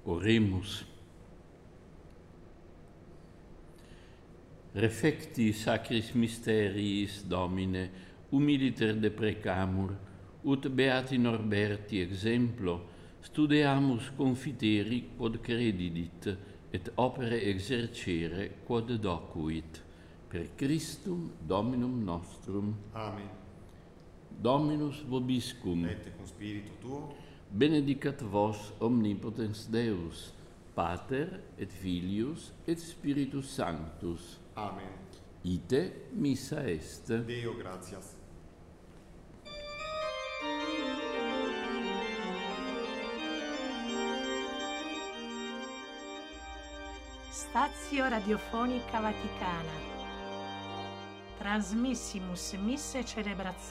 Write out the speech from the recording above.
Oremus. Refecti sacris mysteriis, Domine, humiliter deprecamur, ut beati Norberti exemplo, studeamus confiteri quod credidit, et opere exercere quod docuit. Per Christum Dominum nostrum. Amen. Dominus vobiscum. Et cum spiritu tuo. Benedicat vos omnipotens Deus, Pater et Filius et Spiritus Sanctus. Amen. Ite missa est. Deo gratias. Stazio Radiofonica Vaticana. Transmissimus misse celebrazione